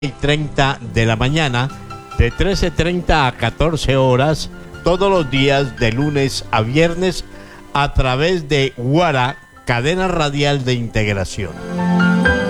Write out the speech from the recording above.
30 de la mañana, de 13:30 a 14 horas, todos los días de lunes a viernes, a través de Guara, cadena radial de integración.